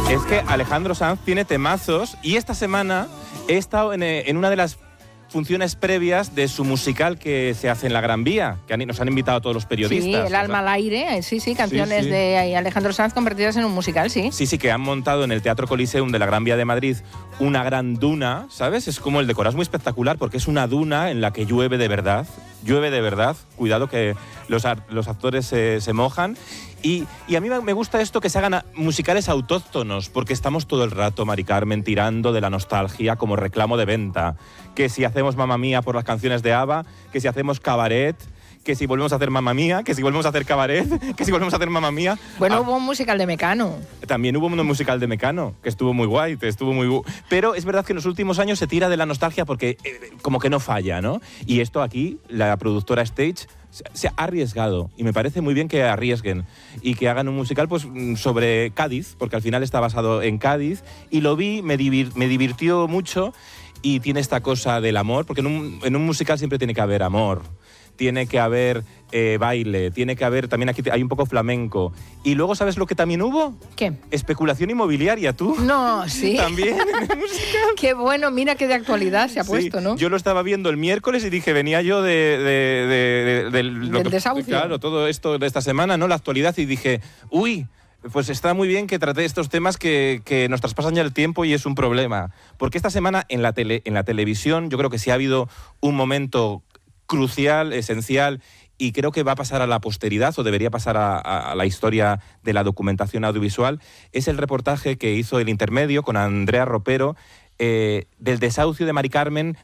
Es que Alejandro Sanz tiene temazos y esta semana he estado en una de las funciones previas de su musical que se hace en la Gran Vía, que nos han invitado a todos los periodistas. Sí, El alma al aire, sí, canciones de Alejandro Sanz convertidas en un musical, sí. Sí, que han montado en el Teatro Coliseum de la Gran Vía de Madrid una gran duna, ¿sabes? Es como el decorado, es muy espectacular porque es una duna en la que llueve de verdad, cuidado que los actores se mojan. Y a mí me gusta esto que se hagan musicales autóctonos, porque estamos todo el rato, Mari Carmen, tirando de la nostalgia como reclamo de venta. Que si hacemos Mamma Mía por las canciones de ABBA, que si hacemos Cabaret, que si volvemos a hacer Mamma Mía, que si volvemos a hacer Cabaret, que si volvemos a hacer Mamma Mía. Bueno, hubo un musical de Mecano. También hubo un musical de Mecano, que estuvo muy guay, Pero es verdad que en los últimos años se tira de la nostalgia porque como que no falla, ¿no? Y esto aquí, la productora Stage se ha arriesgado y me parece muy bien que arriesguen y que hagan un musical pues sobre Cádiz, porque al final está basado en Cádiz, y lo vi, me divirtió mucho y tiene esta cosa del amor, porque en un musical siempre tiene que haber amor, tiene que haber baile, tiene que haber, también aquí hay un poco flamenco. Y luego, ¿sabes lo que también hubo? ¿Qué? Especulación inmobiliaria, ¿tú? No, sí. También en el musical. Qué bueno, mira qué de actualidad se ha puesto, ¿no? Yo lo estaba viendo el miércoles y dije, venía yo del desahucio. Claro, todo esto de esta semana, ¿no? La actualidad, y dije, uy, pues está muy bien que trate estos temas que nos traspasan ya el tiempo y es un problema. Porque esta semana en la televisión yo creo que sí ha habido un momento crucial, esencial, y creo que va a pasar a la posteridad o debería pasar a la historia de la documentación audiovisual. Es el reportaje que hizo El Intermedio con Andrea Ropero del desahucio de Mari Carmen